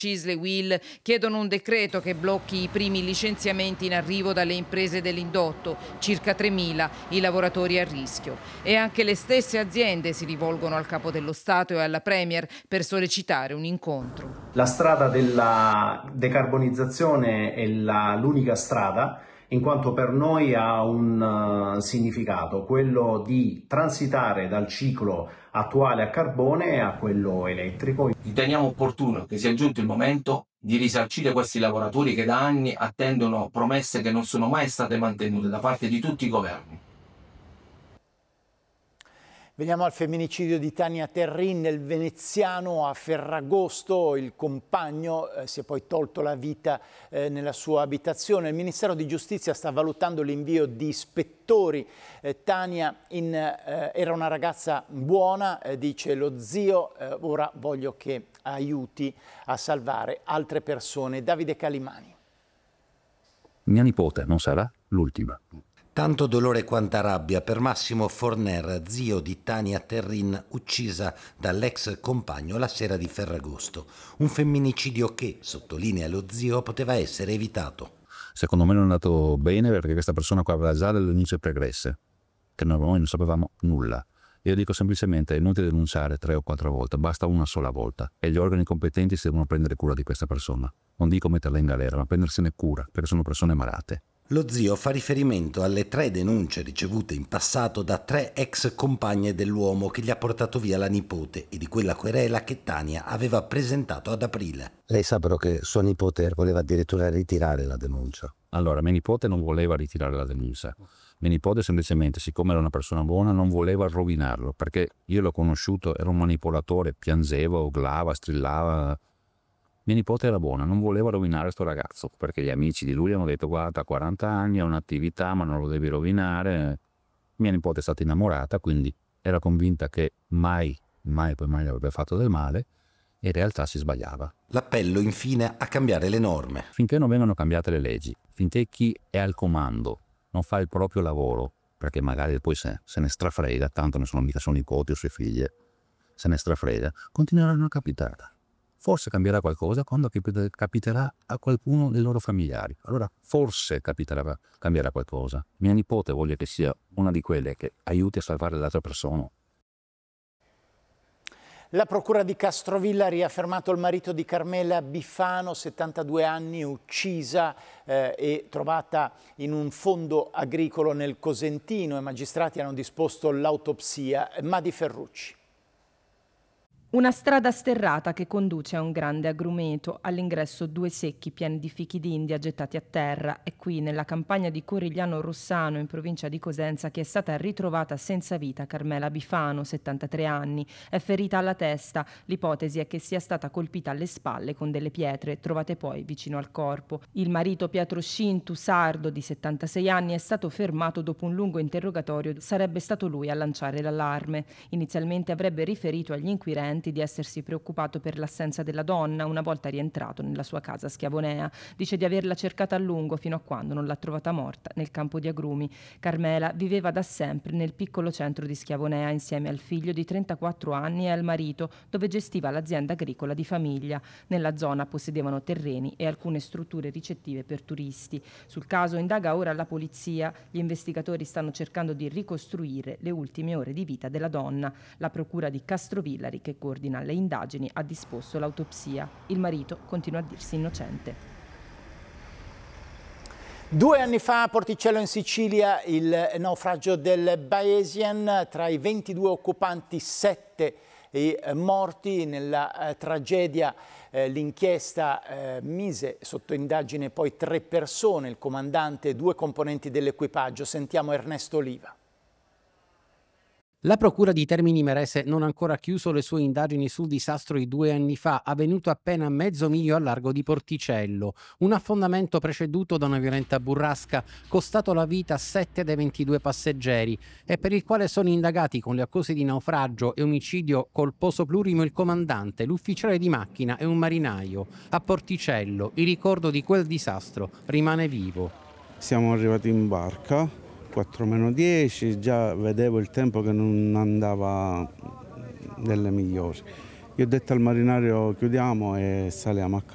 Cisle Will chiedono un decreto che blocchi i primi licenziamenti in arrivo dalle imprese dell'indotto, circa 3.000 i lavoratori a rischio. E anche le stesse aziende si rivolgono al Capo dello Stato e alla Premier per sollecitare un incontro. La strada della decarbonizzazione è l'unica strada, in quanto per noi ha un significato, quello di transitare dal ciclo attuale a carbone a quello elettrico. Riteniamo opportuno che sia giunto il momento di risarcire questi lavoratori che da anni attendono promesse che non sono mai state mantenute da parte di tutti i governi. Veniamo al femminicidio di Tania Terrin nel veneziano a Ferragosto. Il compagno si è poi tolto la vita nella sua abitazione. Il Ministero di Giustizia sta valutando l'invio di ispettori. Tania era una ragazza buona, dice lo zio, ora voglio che aiuti a salvare altre persone. Davide Calimani. Mia nipote non sarà l'ultima. Tanto dolore quanta rabbia per Massimo Forner, zio di Tania Terrin, uccisa dall'ex compagno la sera di Ferragosto. Un femminicidio che, sottolinea lo zio, poteva essere evitato. Secondo me non è andato bene perché questa persona qua aveva già delle denunce pregresse, che noi non sapevamo nulla. Io dico semplicemente, è inutile denunciare 3 o 4 volte, basta una sola volta. E gli organi competenti si devono prendere cura di questa persona. Non dico metterla in galera, ma prendersene cura, perché sono persone malate. Lo zio fa riferimento alle 3 denunce ricevute in passato da 3 ex compagne dell'uomo che gli ha portato via la nipote e di quella querela che Tania aveva presentato ad aprile. Lei sa però che sua nipote voleva addirittura ritirare la denuncia. Allora, mia nipote non voleva ritirare la denuncia. Mia nipote semplicemente, siccome era una persona buona, non voleva rovinarlo, perché io l'ho conosciuto, era un manipolatore, piangeva, urlava, strillava. Mia nipote era buona, non voleva rovinare sto ragazzo, perché gli amici di lui hanno detto guarda, ha 40 anni, ha un'attività, ma non lo devi rovinare. Mia nipote è stata innamorata, quindi era convinta che mai avrebbe fatto del male, e in realtà si sbagliava. L'appello infine a cambiare le norme. Finché non vengano cambiate le leggi, finché chi è al comando non fa il proprio lavoro, perché magari poi se ne strafrega, tanto ne sono mica suoi nipoti o sue figlie, se ne strafrega, continueranno a capitare. Forse cambierà qualcosa quando capiterà a qualcuno dei loro familiari. Allora forse cambierà qualcosa. Mia nipote voglio che sia una di quelle che aiuti a salvare l'altra persona. La procura di Castrovillari ha fermato il marito di Carmela Bifano, 72 anni, uccisa e trovata in un fondo agricolo nel Cosentino. I magistrati hanno disposto l'autopsia. Madi Ferrucci. Una strada sterrata che conduce a un grande agrumeto, all'ingresso 2 secchi pieni di fichi d'India gettati a terra. È qui, nella campagna di Corigliano Rossano, in provincia di Cosenza, che è stata ritrovata senza vita Carmela Bifano, 73 anni. È ferita alla testa. L'ipotesi è che sia stata colpita alle spalle con delle pietre, trovate poi vicino al corpo. Il marito Pietro Scintu, sardo, di 76 anni, è stato fermato dopo un lungo interrogatorio. Sarebbe stato lui a lanciare l'allarme. Inizialmente avrebbe riferito agli inquirenti di essersi preoccupato per l'assenza della donna una volta rientrato nella sua casa a Schiavonea. Dice di averla cercata a lungo fino a quando non l'ha trovata morta nel campo di agrumi. Carmela viveva da sempre nel piccolo centro di Schiavonea insieme al figlio di 34 anni e al marito, dove gestiva l'azienda agricola di famiglia. Nella zona possedevano terreni e alcune strutture ricettive per turisti. Sul caso indaga ora la polizia. Gli investigatori stanno cercando di ricostruire le ultime ore di vita della donna. La procura di Castrovillari, che coordina le indagini, ha disposto l'autopsia. Il marito continua a dirsi innocente. 2 anni fa a Porticello in Sicilia il naufragio del Baesian, tra i 22 occupanti 7 morti. Nella tragedia l'inchiesta mise sotto indagine poi 3 persone, il comandante e 2 componenti dell'equipaggio. Sentiamo Ernesto Oliva. La procura di Termini Imerese non ha ancora chiuso le sue indagini sul disastro di 2 anni fa, avvenuto appena a mezzo miglio a largo di Porticello. Un affondamento preceduto da una violenta burrasca, costato la vita a 7 dei 22 passeggeri e per il quale sono indagati con le accuse di naufragio e omicidio colposo plurimo il comandante, l'ufficiale di macchina e un marinaio. A Porticello il ricordo di quel disastro rimane vivo. Siamo arrivati in barca 4-10, già vedevo il tempo che non andava delle migliori. Io ho detto al marinaio chiudiamo e saliamo a casa.